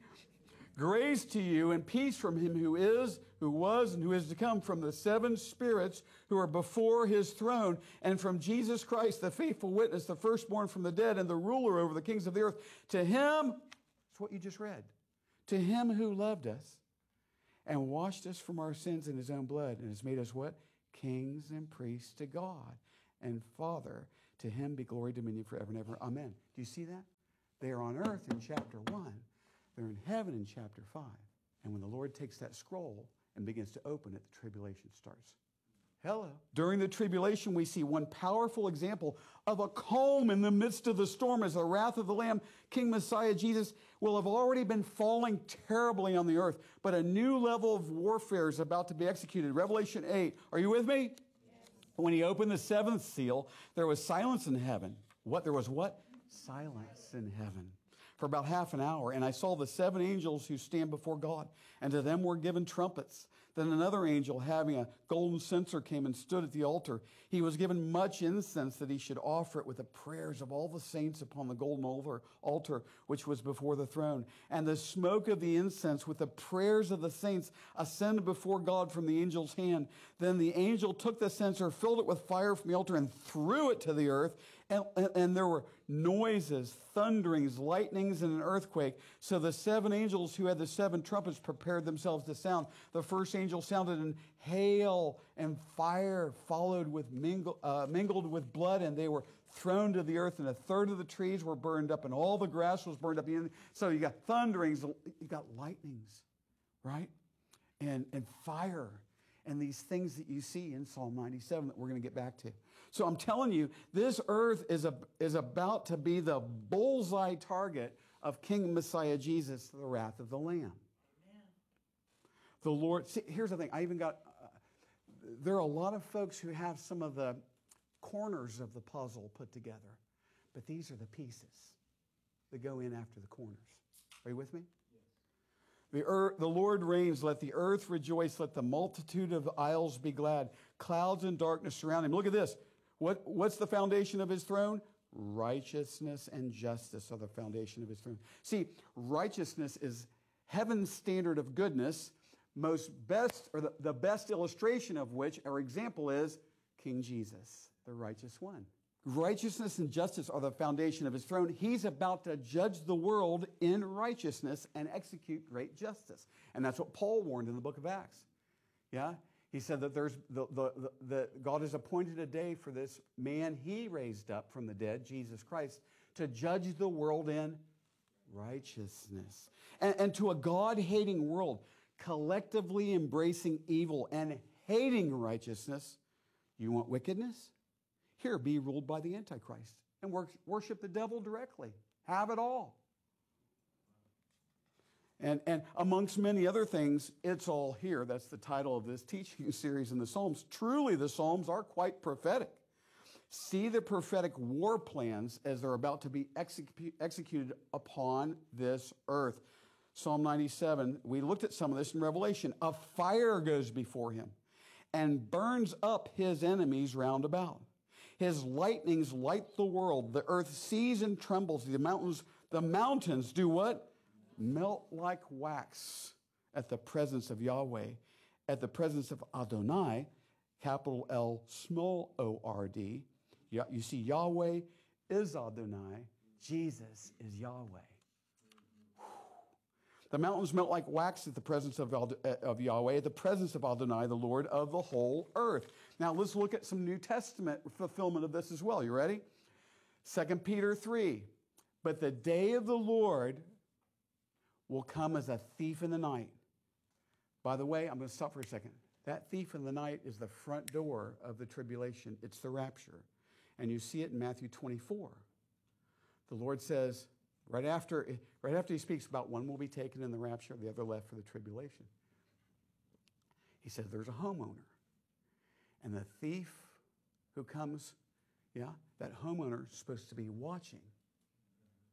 Grace to you and peace from him who is, who was, and who is to come, from the seven spirits who are before his throne, and from Jesus Christ, the faithful witness, the firstborn from the dead, and the ruler over the kings of the earth. To him, that's what you just read, to him who loved us and washed us from our sins in his own blood, and has made us what? Kings and priests to God and Father. To him be glory, dominion forever and ever. Amen. Do you see that? They are on earth in chapter one. They're in heaven in chapter five. And when the Lord takes that scroll and begins to open it, the tribulation starts. Hello. During the tribulation, we see one powerful example of a calm in the midst of the storm as the wrath of the Lamb, King Messiah Jesus, will have already been falling terribly on the earth, but a new level of warfare is about to be executed. Revelation eight. Are you with me? Yes. When he opened the seventh seal, there was silence in heaven. What? There was what? Silence in heaven. For about half an hour, and I saw the seven angels who stand before God, and to them were given trumpets. Then another angel, having a golden censer, came and stood at the altar. He was given much incense that he should offer it with the prayers of all the saints upon the golden altar, altar which was before the throne. And the smoke of the incense with the prayers of the saints ascended before God from the angel's hand. Then the angel took the censer, filled it with fire from the altar, and threw it to the earth. And, and, and there were noises, thunderings, lightnings, and an earthquake. So the seven angels who had the seven trumpets prepared themselves to sound. The first angel sounded, and hail and fire followed with mingle, uh, mingled with blood, and they were thrown to the earth, and a third of the trees were burned up, and all the grass was burned up. So you got thunderings, you got lightnings, right? And, and fire, and these things that you see in Psalm ninety-seven that we're going to get back to. So I'm telling you, this earth is, a, is about to be the bullseye target of King Messiah Jesus, the wrath of the Lamb. Amen. The Lord, see, here's the thing. I even got, uh, there are a lot of folks who have some of the corners of the puzzle put together, but these are the pieces that go in after the corners. Are you with me? The, earth, the Lord reigns, let the earth rejoice, let the multitude of isles be glad. Clouds and darkness surround him. Look at this. What, what's the foundation of his throne? Righteousness and justice are the foundation of his throne. See, righteousness is heaven's standard of goodness, most best, or the, the best illustration of which, our example is King Jesus, the righteous one. Righteousness and justice are the foundation of his throne. He's about to judge the world in righteousness and execute great justice. And that's what Paul warned in the book of Acts. Yeah? He said that there's the, the, the, the God has appointed a day for this man he raised up from the dead, Jesus Christ, to judge the world in righteousness. And, and to a God-hating world, collectively embracing evil and hating righteousness, you want wickedness? Here, be ruled by the Antichrist and work, worship the devil directly. Have it all. And, and amongst many other things, it's all here. That's the title of this teaching series in the Psalms. Truly, the Psalms are quite prophetic. See the prophetic war plans as they're about to be execu- executed upon this earth. Psalm ninety-seven, we looked at some of this in Revelation. A fire goes before him and burns up his enemies round about. His lightnings light the world. The earth sees and trembles. The mountains, the mountains do what? Melt like wax at the presence of Yahweh, at the presence of Adonai, capital L, small O R D. You see, Yahweh is Adonai. Jesus is Yahweh. The mountains melt like wax at the presence of, of Yahweh, at the presence of Adonai, the Lord of the whole earth. Now let's look at some New Testament fulfillment of this as well. You ready? Second Peter three. But the day of the Lord will come as a thief in the night. By the way, I'm going to stop for a second. That thief in the night is the front door of the tribulation. It's the rapture. And you see it in Matthew twenty-four. The Lord says, right after, right after he speaks about one will be taken in the rapture, the other left for the tribulation, he says there's a homeowner. And the thief who comes, yeah, that homeowner is supposed to be watching.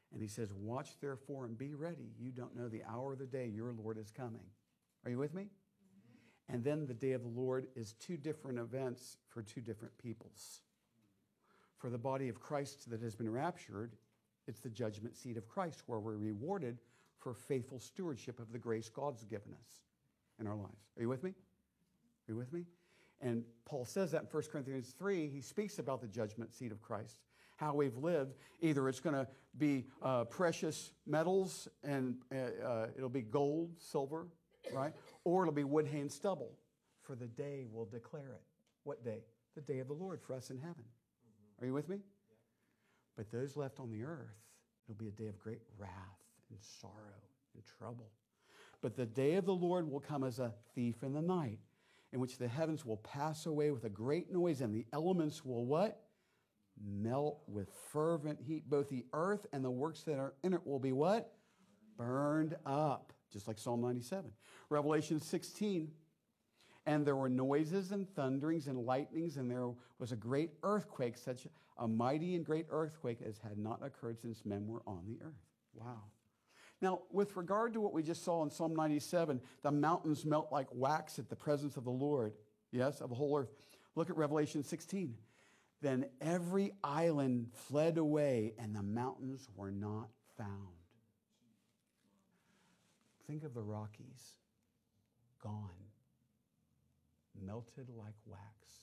And he says, watch therefore and be ready. You don't know the hour or the day your Lord is coming. Are you with me? Mm-hmm. And then the day of the Lord is two different events for two different peoples. For the body of Christ that has been raptured, it's the judgment seat of Christ where we're rewarded for faithful stewardship of the grace God's given us in our lives. Are you with me? Are you with me? And Paul says that in First Corinthians three. He speaks about the judgment seat of Christ, how we've lived. Either it's going to be uh, precious metals and uh, uh, it'll be gold, silver, right? Or it'll be wood, hay, and stubble. For the day will declare it. What day? The day of the Lord for us in heaven. Mm-hmm. Are you with me? Yeah. But those left on the earth, it'll be a day of great wrath and sorrow and trouble. But the day of the Lord will come as a thief in the night, in which the heavens will pass away with a great noise, and the elements will what? Melt with fervent heat. Both the earth and the works that are in it will be what? Burned up, just like Psalm ninety-seven. Revelation sixteen, and there were noises and thunderings and lightnings, and there was a great earthquake, such a mighty and great earthquake as had not occurred since men were on the earth. Wow. Now, with regard to what we just saw in Psalm ninety-seven, the mountains melt like wax at the presence of the Lord, yes, of the whole earth. Look at Revelation sixteen. Then every island fled away, and the mountains were not found. Think of the Rockies, gone, melted like wax.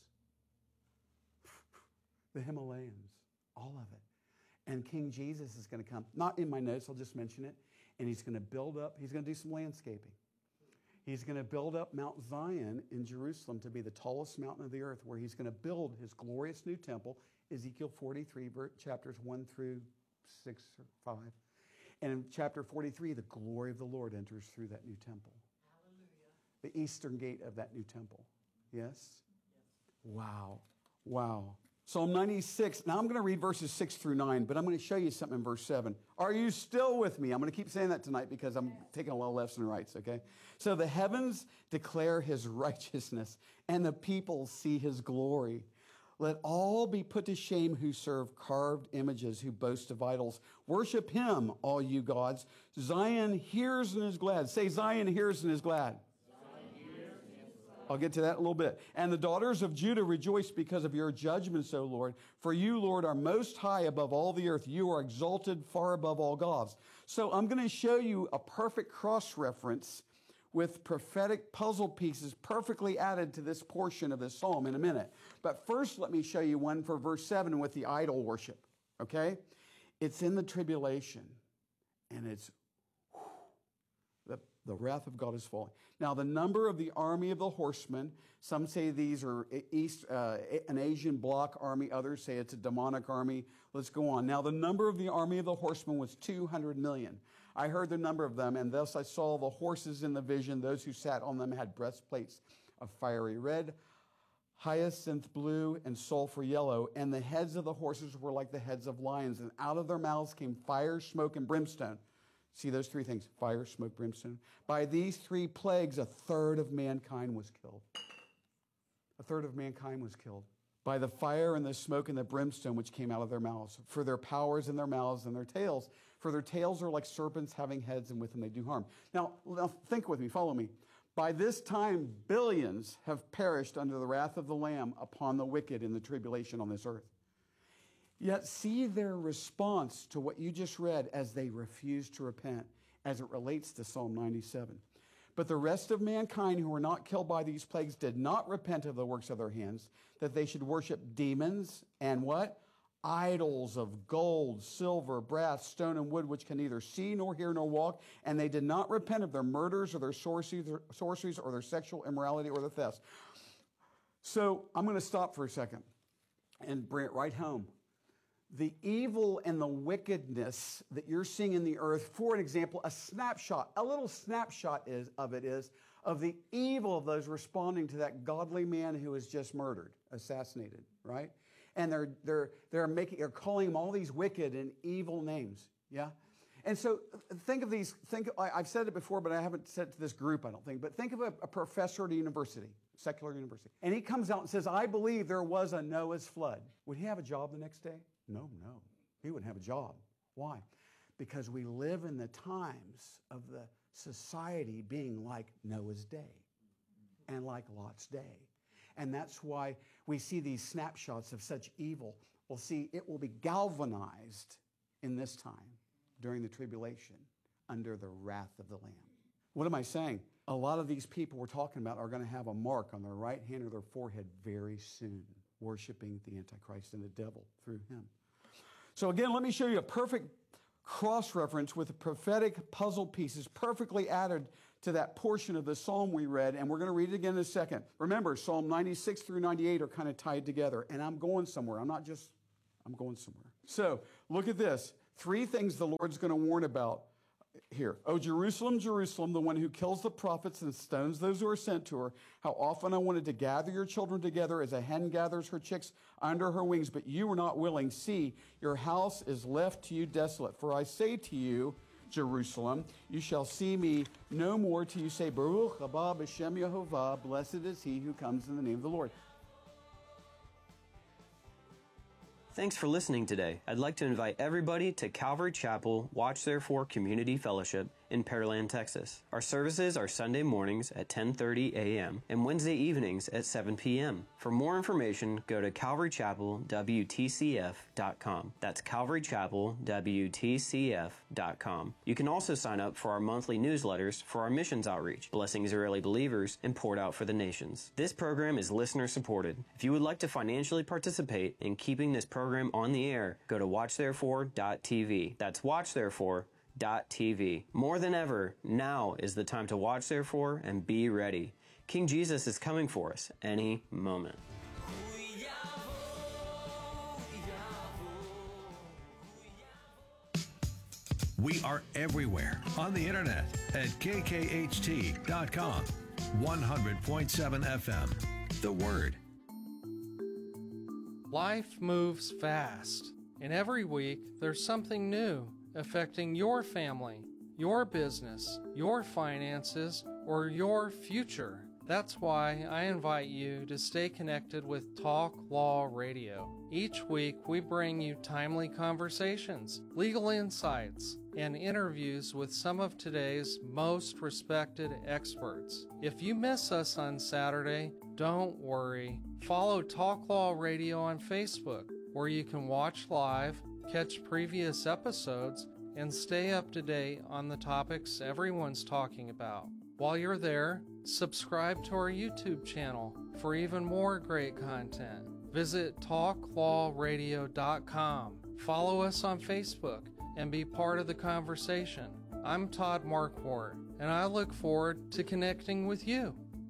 The Himalayas, all of it. And King Jesus is going to come. Not in my notes, I'll just mention it. And he's going to build up, he's going to do some landscaping. He's going to build up Mount Zion in Jerusalem to be the tallest mountain of the earth, where he's going to build his glorious new temple, Ezekiel forty-three, chapters one through six or five. And in chapter forty-three, the glory of the Lord enters through that new temple. Hallelujah. The eastern gate of that new temple. Yes? Yes. Wow. Wow. Psalm ninety-six. Now I'm going to read verses six through nine, but I'm going to show you something in verse seven. Are you still with me? I'm going to keep saying that tonight because I'm taking a lot of lefts and rights, okay? So the heavens declare his righteousness, and the people see his glory. Let all be put to shame who serve carved images, who boast of idols. Worship him, all you gods. Zion hears and is glad. Say, Zion hears and is glad. I'll get to that in a little bit. And the daughters of Judah rejoice because of your judgments, O Lord. For you, Lord, are most high above all the earth. You are exalted far above all gods. So I'm going to show you a perfect cross-reference with prophetic puzzle pieces perfectly added to this portion of this psalm in a minute. But first, let me show you one for verse seven with the idol worship, okay? It's in the tribulation, and it's The, the wrath of God is falling. Now, the number of the army of the horsemen, some say these are East, uh, an Asian bloc army. Others say it's a demonic army. Let's go on. Now, the number of the army of the horsemen was two hundred million. I heard the number of them, and thus I saw the horses in the vision. Those who sat on them had breastplates of fiery red, hyacinth blue, and sulfur yellow. And the heads of the horses were like the heads of lions. And out of their mouths came fire, smoke, and brimstone. See those three things, fire, smoke, brimstone. By these three plagues, a third of mankind was killed. A third of mankind was killed by the fire and the smoke and the brimstone which came out of their mouths. For their powers in their mouths and their tails. For their tails are like serpents having heads, and with them they do harm. Now, now think with me, follow me. By this time, billions have perished under the wrath of the Lamb upon the wicked in the tribulation on this earth. Yet see their response to what you just read as they refuse to repent, as it relates to Psalm ninety-seven. But the rest of mankind who were not killed by these plagues did not repent of the works of their hands, that they should worship demons and what? Idols of gold, silver, brass, stone, and wood, which can neither see nor hear nor walk. And they did not repent of their murders or their sorceries or, sorceries or their sexual immorality or their thefts. So I'm going to stop for a second and bring it right home. The evil and the wickedness that you're seeing in the earth, for an example, a snapshot, a little snapshot is, of it is, of the evil of those responding to that godly man who was just murdered, assassinated, right? And they're, they're, they're, making, they're calling him all these wicked and evil names, yeah? And so think of these, think, I've said it before, but I haven't said it to this group, I don't think, but think of a, a professor at a university, secular university, and he comes out and says, I believe there was a Noah's flood. Would he have a job the next day? No, no. He wouldn't have a job. Why? because we live in the times of the society being like Noah's day and like Lot's day. And that's why we see these snapshots of such evil. We'll see it will be galvanized in this time during the tribulation under the wrath of the Lamb. What am I saying? A lot of these people we're talking about are going to have a mark on their right hand or their forehead very soon, worshiping the Antichrist and the devil through him. So again, let me show you a perfect cross-reference with the prophetic puzzle pieces perfectly added to that portion of the psalm we read, and we're going to read it again in a second. Remember, Psalm ninety-six through ninety-eight are kind of tied together, and I'm going somewhere. I'm not just, I'm going somewhere. So look at this. Three things the Lord's going to warn about here. Oh, Jerusalem, Jerusalem, the one who kills the prophets and stones those who are sent to her. How often I wanted to gather your children together as a hen gathers her chicks under her wings, but you were not willing. See, your house is left to you desolate. For I say to you, Jerusalem, you shall see me no more till you say, Baruch haba b'shem Yehovah, blessed is he who comes in the name of the Lord. Thanks for listening today. I'd like to invite everybody to Calvary Chapel Watch Therefore Community Fellowship in Pearland, Texas. Our services are Sunday mornings at ten thirty a.m. and Wednesday evenings at seven p.m. For more information, go to calvary chapel w t c f dot com. That's calvary chapel w t c f dot com. You can also sign up for our monthly newsletters for our missions outreach, Blessing Israeli Believers, and Poured Out for the Nations. This program is listener supported. If you would like to financially participate in keeping this program on the air, go to watch therefore dot t v. That's watch therefore dot t v. More than ever, now is the time to watch therefore and be ready. King Jesus is coming for us any moment. We are everywhere on the internet at k k h t dot com. one hundred point seven F M. The Word. Life moves fast, and every week there's something new affecting your family, your business, your finances, or your future. That's why I invite you to stay connected with Talk Law Radio. Each week we bring you timely conversations, legal insights, and interviews with some of today's most respected experts. If you miss us on Saturday, don't worry. Follow Talk Law Radio on Facebook, where you can watch live, catch previous episodes, and stay up to date on the topics everyone's talking about. While you're there, subscribe to our YouTube channel for even more great content. Visit talk law radio dot com. Follow us on Facebook and be part of the conversation. I'm Todd Marquardt, and I look forward to connecting with you.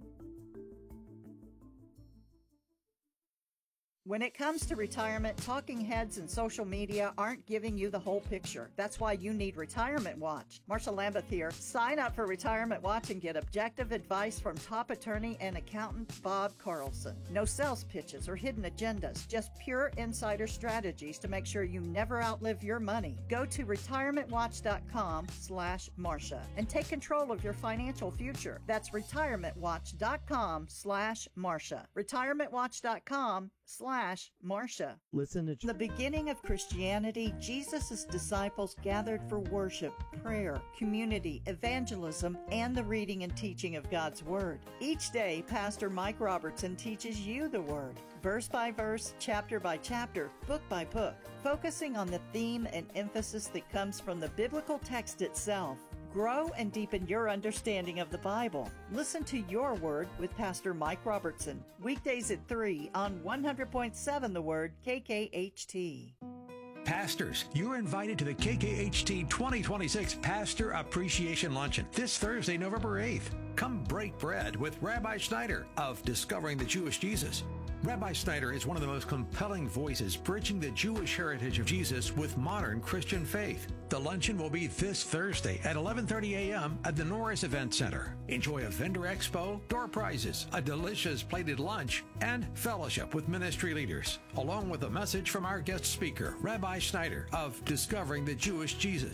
When it comes to retirement, talking heads and social media aren't giving you the whole picture. That's why you need Retirement Watch. Marsha Lambeth here. Sign up for Retirement Watch and get objective advice from top attorney and accountant Bob Carlson. No sales pitches or hidden agendas, just pure insider strategies to make sure you never outlive your money. Go to retirement watch dot com slash Marsha and take control of your financial future. That's retirement watch dot com slash Marsha. retirement watch dot com slash Marsha. Listen to the beginning of Christianity. Jesus' disciples gathered for worship, prayer, community, evangelism, and the reading and teaching of God's Word. Each day, Pastor Mike Robertson teaches you the Word, verse by verse, chapter by chapter, book by book, focusing on the theme and emphasis that comes from the biblical text itself. Grow and deepen your understanding of the Bible. Listen to Your Word with Pastor Mike Robertson. Weekdays at three on one hundred point seven The Word, K K H T. Pastors, you're invited to the K K H T twenty twenty-six Pastor Appreciation Luncheon this Thursday, November eighth. Come break bread with Rabbi Schneider of Discovering the Jewish Jesus. Rabbi Schneider is one of the most compelling voices bridging the Jewish heritage of Jesus with modern Christian faith. The luncheon will be this Thursday at eleven thirty a.m. at the Norris Event Center. Enjoy a vendor expo, door prizes, a delicious plated lunch, and fellowship with ministry leaders, along with a message from our guest speaker, Rabbi Schneider of Discovering the Jewish Jesus.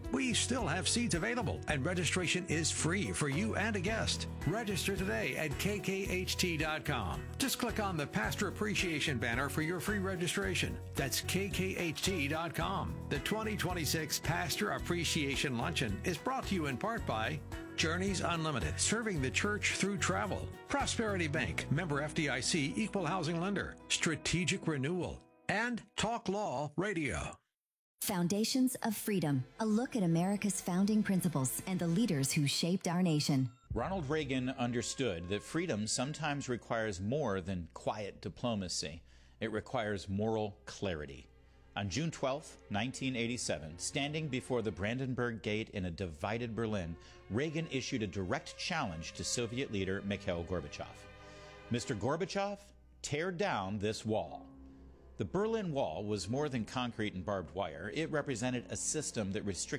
We still have seats available, and registration is free for you and a guest. Register today at K K H T dot com. Just click on the Pastor Appreciation banner for your free registration. That's K K H T dot com. The twenty twenty-six Pastor Appreciation Luncheon is brought to you in part by Journeys Unlimited, serving the church through travel. Prosperity Bank, member F D I C, equal housing lender. Strategic Renewal. And Talk Law Radio. Foundations of Freedom, a look at America's founding principles and the leaders who shaped our nation. Ronald Reagan understood that freedom sometimes requires more than quiet diplomacy. It requires moral clarity. On June twelfth, nineteen eighty-seven, standing before the Brandenburg Gate in a divided Berlin, Reagan issued a direct challenge to Soviet leader Mikhail Gorbachev. Mister Gorbachev, tear down this wall. The Berlin Wall was more than concrete and barbed wire. It represented a system that restricted